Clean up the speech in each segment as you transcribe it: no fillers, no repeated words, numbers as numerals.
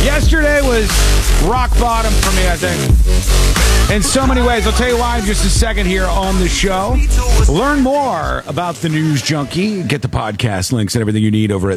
Yesterday was rock bottom for me, I think. In so many ways. I'll tell you why in just a second here on the show. Learn more about The News Junkie. Get the podcast links and everything you need over at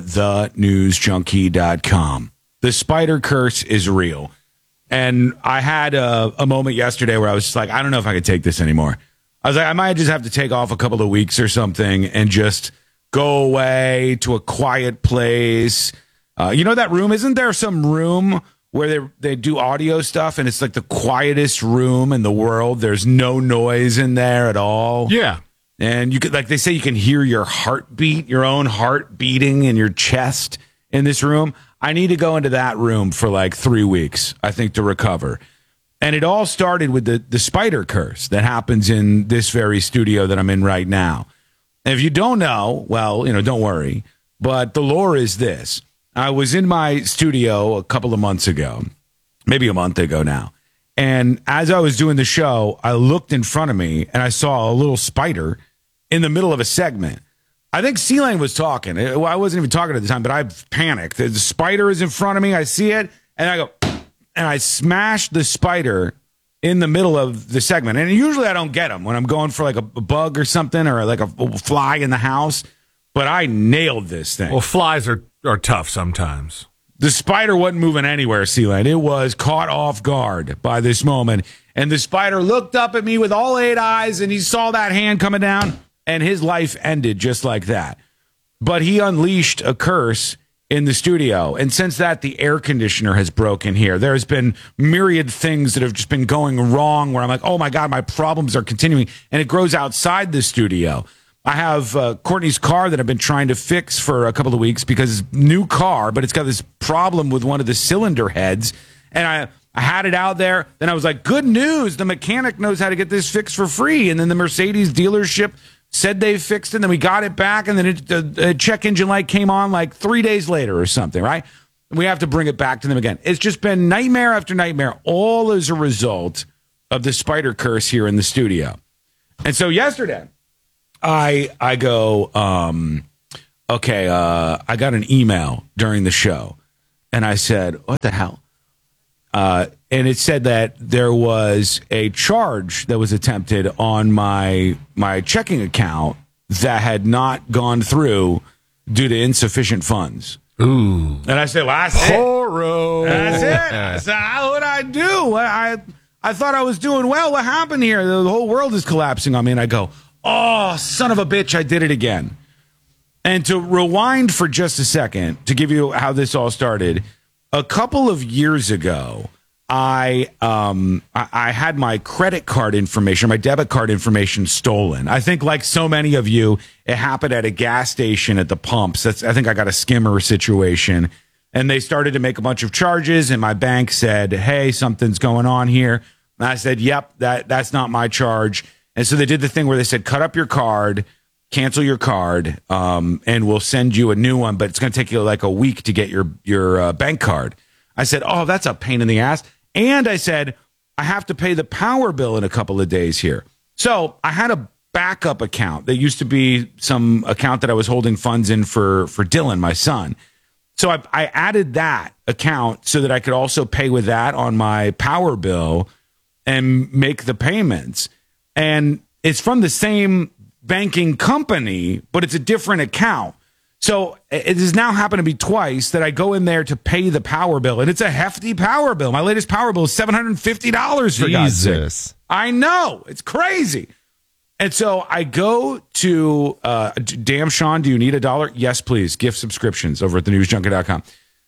thenewsjunkie.com. The spider curse is real. And I had a moment yesterday where I was just like, I don't know if I could take this anymore. I was like, I might just have to take off a couple of weeks or something and just go away to a quiet place. You know that room? Isn't there some room where they do audio stuff and it's like the quietest room in the world? There's no noise in there at all. Yeah. And you could, like they say, you can hear your heartbeat, your own heart beating in your chest in this room. I need to go into that room for like 3 weeks, I think, to recover. And it all started with the spider curse that happens in this very studio that I'm in right now. And if you don't know, well, don't worry. But the lore is this. I was in my studio a couple of months ago, maybe a month ago now. And as I was doing the show, I looked in front of me and I saw a little spider in the middle of a segment. I think C-Lane was talking. Well, I wasn't even talking at the time, but I panicked. The spider is in front of me. I see it, and I go, and I smash the spider in the middle of the segment. And usually I don't get them when I'm going for like a bug or something or like a fly in the house. But I nailed this thing. Well, flies are tough sometimes. The spider wasn't moving anywhere, C-Lane. It was caught off guard by this moment. And the spider looked up at me with all 8 eyes, and he saw that hand coming down. And his life ended just like that. But he unleashed a curse in the studio. And since that, the air conditioner has broken here. There's been myriad things that have just been going wrong where I'm like, oh, my God, my problems are continuing. And it grows outside the studio. I have Courtney's car that I've been trying to fix for a couple of weeks because it's a new car, but it's got this problem with one of the cylinder heads. And I had it out there. Then I was like, good news. The mechanic knows how to get this fixed for free. And then the Mercedes dealership said they fixed it, and then we got it back, and then the check engine light came on like 3 days later or something, right? We have to bring it back to them again. It's just been nightmare after nightmare, all as a result of the spider curse here in the studio. And so yesterday, I go, I got an email during the show, and I said, what the hell? And it said that there was a charge that was attempted on my checking account that had not gone through due to insufficient funds. Ooh. And I said, well, that's Horror. it. That's it. I said, how would I do? I thought I was doing well. What happened here? The whole world is collapsing on me. And I go, oh, son of a bitch, I did it again. And to rewind for just a second, to give you how this all started, a couple of years ago, I had my credit card information, my debit card information stolen. I think like so many of you, it happened at a gas station at the pumps. I think I got a skimmer situation, and they started to make a bunch of charges, and my bank said, hey, something's going on here. And I said, yep, that's not my charge. And so they did the thing where they said, cut up your card, cancel your card, and we'll send you a new one, but it's going to take you like a week to get your bank card. I said, oh, that's a pain in the ass. And I said, I have to pay the power bill in a couple of days here. So I had a backup account that used to be some account that I was holding funds in for Dylan, my son. So I added that account so that I could also pay with that on my power bill and make the payments. And it's from the same banking company, but it's a different account. So it has now happened to be twice that I go in there to pay the power bill, and it's a hefty power bill. My latest power bill is $750 for God's sake. I know. It's crazy. And so I go to, damn, Sean, do you need $1? Yes, please. Gift subscriptions over at thenewsjunkie.com.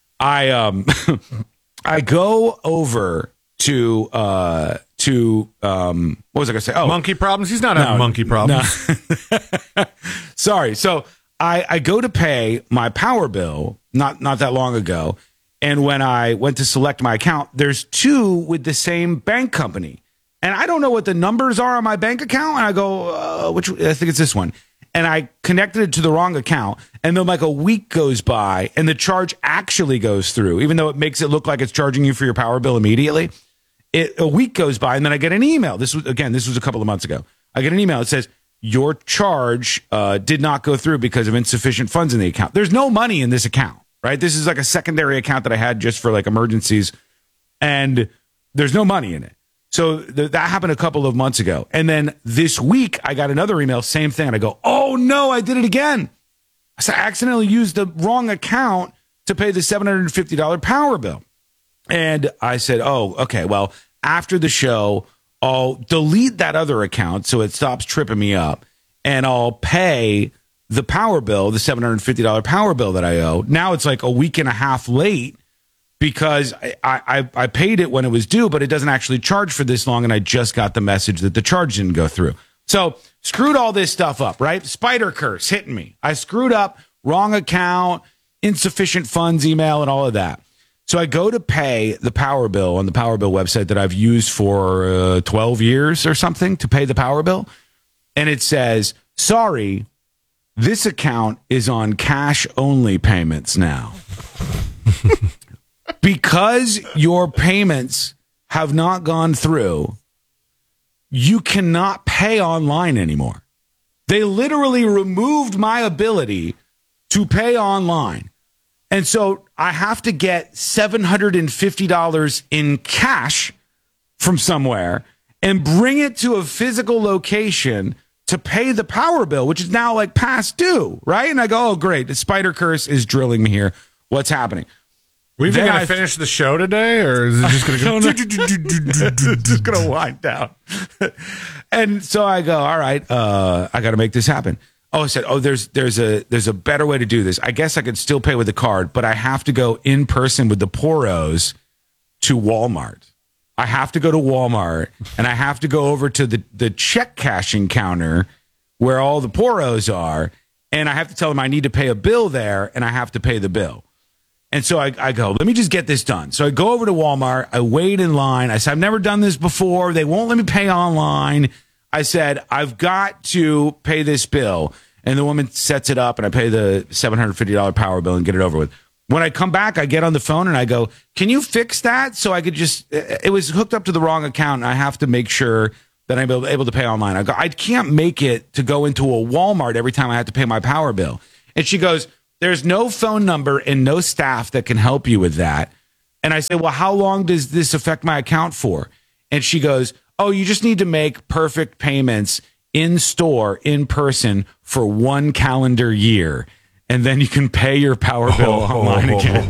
I go over to what was I going to say? Oh, monkey problems? He's not having monkey problems. No. Sorry. So I go to pay my power bill not that long ago, and when I went to select my account, there's two with the same bank company, and I don't know what the numbers are on my bank account, and I go, which I think it's this one, and I connected it to the wrong account, and then like a week goes by, and the charge actually goes through, even though it makes it look like it's charging you for your power bill immediately. A week goes by, and then I get an email. This was a couple of months ago. I get an email. It says, your charge did not go through because of insufficient funds in the account. There's no money in this account, right? This is like a secondary account that I had just for like emergencies, and there's no money in it. So that happened a couple of months ago. And then this week, I got another email, same thing. And I go, oh, no, I did it again. I said, I accidentally used the wrong account to pay the $750 power bill. And I said, oh, okay, well, after the show, I'll delete that other account so it stops tripping me up, and I'll pay the power bill, the $750 power bill that I owe. Now it's like a week and a half late because I paid it when it was due, but it doesn't actually charge for this long, and I just got the message that the charge didn't go through. So screwed all this stuff up, right? Spider curse hitting me. I screwed up, wrong account, insufficient funds email, and all of that. So I go to pay the power bill on the Power Bill website that I've used for 12 years or something to pay the power bill. And it says, sorry, this account is on cash only payments now. Because your payments have not gone through, you cannot pay online anymore. They literally removed my ability to pay online. And so I have to get $750 in cash from somewhere and bring it to a physical location to pay the power bill, which is now like past due, right? And I go, oh, great. The spider curse is drilling me here. What's happening? We even going to finish the show today, or is it just going to go? It's just going to wind down. And so I go, all right, I got to make this happen. Oh, I said, oh, there's a better way to do this. I guess I could still pay with a card, but I have to go in person with the Poros to Walmart. I have to go to Walmart, and I have to go over to the check cashing counter where all the Poros are, and I have to tell them I need to pay a bill there, and I have to pay the bill. And so I go, let me just get this done. So I go over to Walmart. I wait in line. I said, I've never done this before. They won't let me pay online. I said, I've got to pay this bill. And the woman sets it up, and I pay the $750 power bill and get it over with. When I come back, I get on the phone, and I go, can you fix that? So I could just, it was hooked up to the wrong account, and I have to make sure that I'm able to pay online. I go, I can't make it to go into a Walmart every time I have to pay my power bill. And she goes, there's no phone number and no staff that can help you with that. And I say, well, how long does this affect my account for? And she goes, oh, you just need to make perfect payments in store, in person for 1 calendar year. And then you can pay your power bill online again.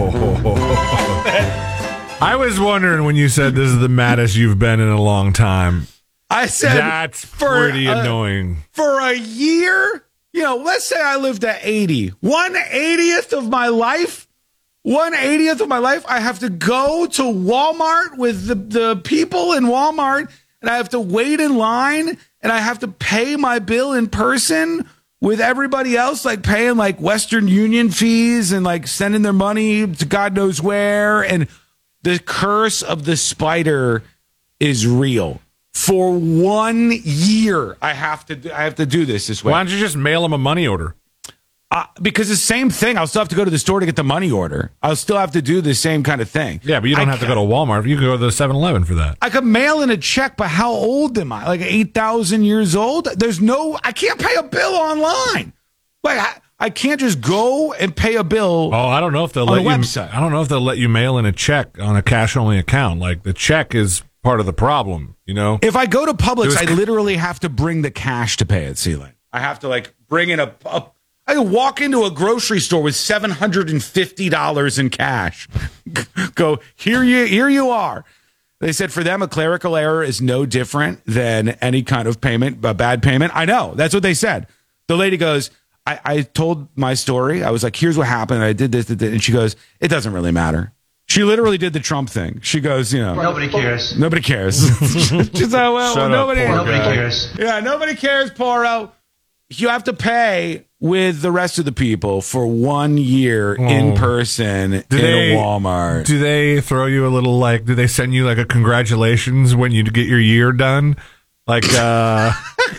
I was wondering when you said this is the maddest you've been in a long time. I said, that's pretty annoying. For a year? You know, let's say I lived at 80. 1/80th of my life, 1/80th of my life, I have to go to Walmart with the people in Walmart, and I have to wait in line, and I have to pay my bill in person with everybody else, like paying like Western Union fees and like sending their money to God knows where. And the curse of the spider is real. For 1 year, I have to do this way. Why don't you just mail them a money order? Because the same thing. I'll still have to go to the store to get the money order. I'll still have to do the same kind of thing. Yeah, but you don't have to go to Walmart. You can go to the 7-Eleven for that. I could mail in a check, but how old am I? Like 8,000 years old? I can't pay a bill online. Like I can't just go and pay a bill. Oh, I don't know if they'll let you. Website. I don't know if they'll let you mail in a check on a cash only account. Like the check is part of the problem, you know? If I go to Publix, I literally have to bring the cash to pay it, C-Lane. I have to like bring in I can walk into a grocery store with $750 in cash. Go, here you are. They said for them, a clerical error is no different than any kind of payment, a bad payment. I know. That's what they said. The lady goes, I told my story. I was like, here's what happened. I did this. And she goes, it doesn't really matter. She literally did the Trump thing. She goes, you know. Nobody cares. Nobody cares. She's like, well, nobody cares. Yeah, nobody cares, Poro. You have to pay with the rest of the people for 1 year in person a Walmart. Do they throw you a little, like, do they send you like a congratulations when you get your year done? Like, do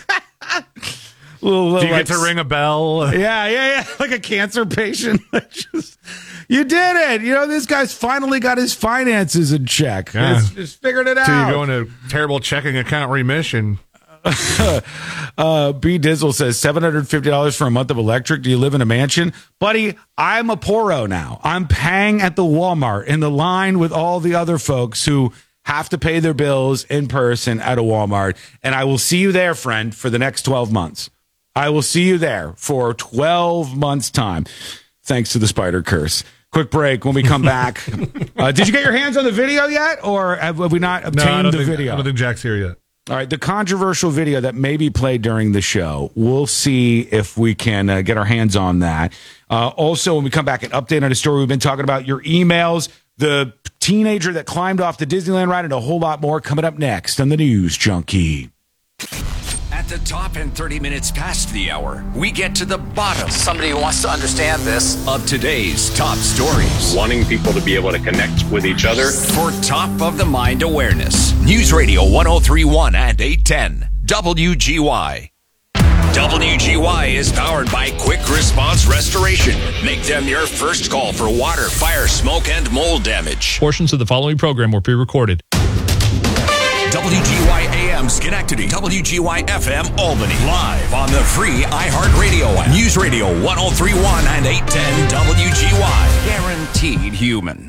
you get to ring a bell? Yeah. Like a cancer patient. You did it. You know, this guy's finally got his finances in check. Yeah. Just figured it out. So you go into terrible checking account remission. B Dizzle says $750 for a month of electric. Do you live in a mansion? Buddy, I'm a poro now. I'm paying at the Walmart in the line with all the other folks who have to pay their bills in person at a Walmart. And I will see you there, friend, for the next 12 months. I will see you there for 12 months' time, thanks to the spider curse. Quick break. When we come back, did you get your hands on the video yet, or have we not obtained the video? I don't think Jack's here yet. All right, the controversial video that may be played during the show. We'll see if we can get our hands on that. Also, when we come back, an update on a story we've been talking about, your emails, the teenager that climbed off the Disneyland ride, and a whole lot more coming up next on the News Junkie. At the top and 30 minutes past the hour, we get to the bottom. Somebody who wants to understand this. Of today's top stories. Wanting people to be able to connect with each other. For top of the mind awareness. News Radio 1031 and 810. WGY. WGY is powered by Quick Response Restoration. Make them your first call for water, fire, smoke, and mold damage. Portions of the following program were pre-recorded. WGY AM Schenectady, WGY FM Albany, live on the free iHeartRadio app. News Radio 1031 and 810 WGY. Guaranteed human.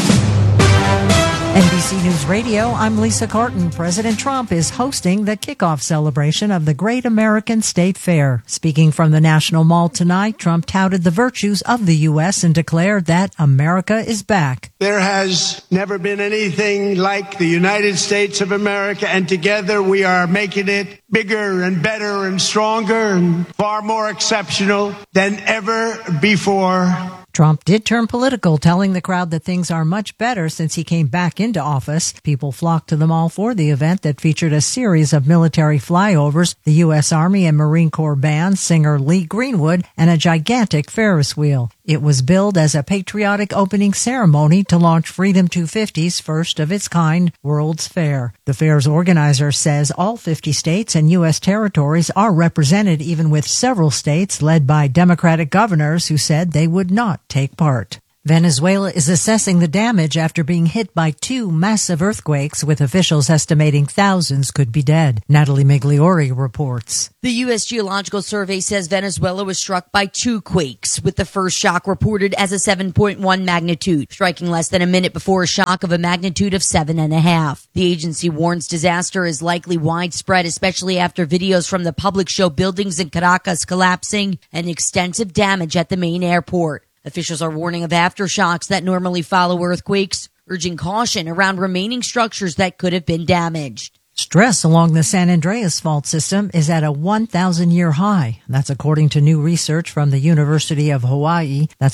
NBC News Radio, I'm Lisa Carton. President Trump is hosting the kickoff celebration of the Great American State Fair. Speaking from the National Mall tonight, Trump touted the virtues of the U.S. and declared that America is back. There has never been anything like the United States of America, and together we are making it bigger and better and stronger and far more exceptional than ever before. Trump did turn political, telling the crowd that things are much better since he came back into office. People flocked to the mall for the event that featured a series of military flyovers, the U.S. Army and Marine Corps band, singer Lee Greenwood, and a gigantic Ferris wheel. It was billed as a patriotic opening ceremony to launch Freedom 250's first of its kind World's Fair. The fair's organizer says all 50 states and U.S. territories are represented, even with several states led by Democratic governors who said they would not take part. Venezuela is assessing the damage after being hit by 2 massive earthquakes, with officials estimating thousands could be dead. Natalie Migliori reports. The U.S. Geological Survey says Venezuela was struck by 2 quakes, with the first shock reported as a 7.1 magnitude, striking less than a minute before a shock of a magnitude of 7.5. The agency warns disaster is likely widespread, especially after videos from the public show buildings in Caracas collapsing and extensive damage at the main airport. Officials are warning of aftershocks that normally follow earthquakes, urging caution around remaining structures that could have been damaged. Stress along the San Andreas fault system is at a 1,000-year high. That's according to new research from the University of Hawaii. This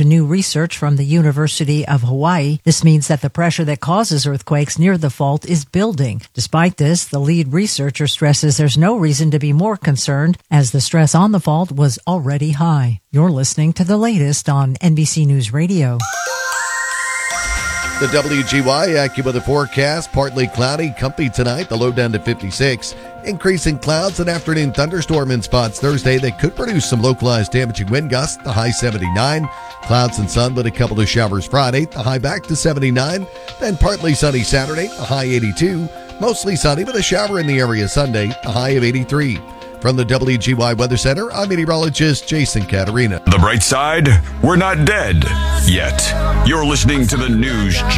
means that the pressure that causes earthquakes near the fault is building. Despite this, the lead researcher stresses there's no reason to be more concerned, as the stress on the fault was already high. You're listening to the latest on NBC News Radio. The WGY AccuWeather forecast, partly cloudy, comfy tonight, the low down to 56. Increasing clouds and afternoon thunderstorm in spots Thursday that could produce some localized damaging wind gusts, the high 79. Clouds and sun with a couple of showers Friday, the high back to 79. Then partly sunny Saturday, the high 82. Mostly sunny with a shower in the area Sunday, the high of 83. From the WGY Weather Center, I'm meteorologist Jason Caterina. The bright side, we're not dead yet. You're listening to the News